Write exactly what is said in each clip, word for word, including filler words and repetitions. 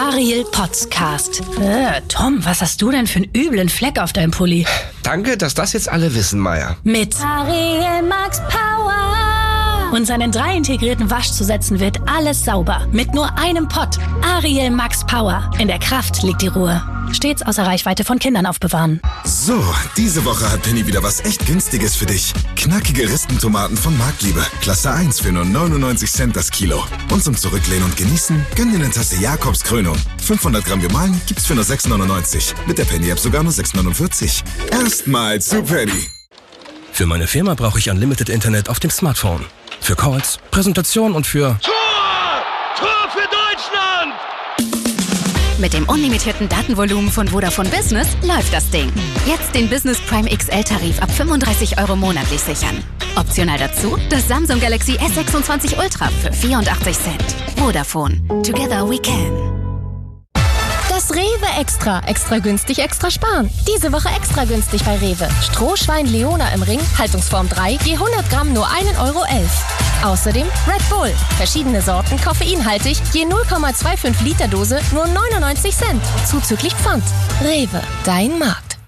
Ariel Podcast. Äh, Tom, was hast du denn für einen üblen Fleck auf deinem Pulli? Danke, dass das jetzt alle wissen, Maya. Mit Ariel Max Power. Und seinen drei integrierten Waschzusätzen wird alles sauber. Mit nur einem Pott. Ariel Max Power. In der Kraft liegt die Ruhe. Stets außer Reichweite von Kindern aufbewahren. So, diese Woche hat Penny wieder was echt Günstiges für dich. Knackige Rispentomaten von Marktliebe. Klasse eins für nur neunundneunzig Cent das Kilo. Und zum Zurücklehnen und Genießen, gönn dir eine Tasse Jakobs Krönung. fünfhundert Gramm gemahlen gibt's für nur sechs neunundneunzig. Mit der Penny-App sogar nur sechs neunundvierzig. Erstmal zu Penny. Für meine Firma brauche ich Unlimited Internet auf dem Smartphone. Für Calls, Präsentation und für... Tor! Tor für Deutschland! Mit dem unlimitierten Datenvolumen von Vodafone Business läuft das Ding. Jetzt den Business Prime X L-Tarif ab fünfunddreißig Euro monatlich sichern. Optional dazu das Samsung Galaxy S sechsundzwanzig Ultra für vierundachtzig Cent. Vodafone. Together we can. Das Rewe Extra. Extra günstig, extra sparen. Diese Woche extra günstig bei Rewe. Strohschwein Leona im Ring, Haltungsform drei, je hundert Gramm nur ein Euro elf. Außerdem Red Bull. Verschiedene Sorten, koffeinhaltig, je null Komma fünfundzwanzig Liter Dose, nur neunundneunzig Cent. Zuzüglich Pfand. Rewe, dein Markt.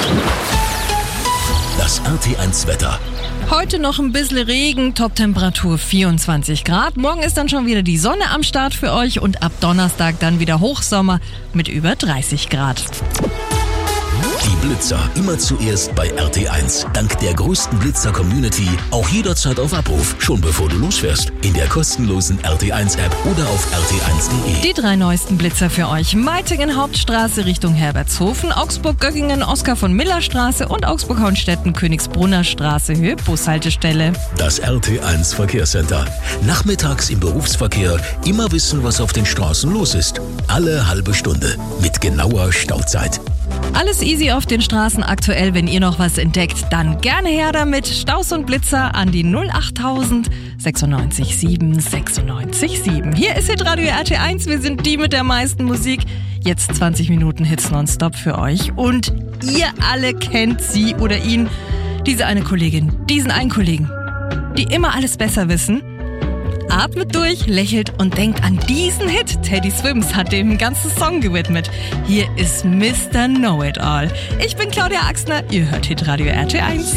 Das R T eins Wetter. Heute noch ein bisschen Regen, Toptemperatur vierundzwanzig Grad. Morgen ist dann schon wieder die Sonne am Start für euch und ab Donnerstag dann wieder Hochsommer mit über dreißig Grad. Die Blitzer immer zuerst bei R T eins. Dank der größten Blitzer-Community auch jederzeit auf Abruf, schon bevor du losfährst. In der kostenlosen R T eins App oder auf R T eins punkt de. Die drei neuesten Blitzer für euch. Meitingen Hauptstraße Richtung Herbertshofen, Augsburg-Göggingen Oskar von Miller Straße und Augsburg-Hauenstetten Königsbrunner Straße Höhe Bushaltestelle. Das R T eins Verkehrscenter. Nachmittags im Berufsverkehr immer wissen, was auf den Straßen los ist. Alle halbe Stunde mit genauer Stauzeit. Alles easy auf den Straßen aktuell. Wenn ihr noch was entdeckt, dann gerne her damit. Staus und Blitzer an die null achttausend sechsundneunzig sieben sechsundneunzig sieben. Hier ist Hitradio R T eins. Wir sind die mit der meisten Musik. Jetzt zwanzig Minuten Hits nonstop für euch. Und ihr alle kennt sie oder ihn. Diese eine Kollegin, diesen einen Kollegen, die immer alles besser wissen. Atmet durch, lächelt und denkt an diesen Hit. Teddy Swims hat dem einen ganzen Song gewidmet. Hier ist Mister Know-It-All. Ich bin Claudia Axner, ihr hört Hitradio R T eins.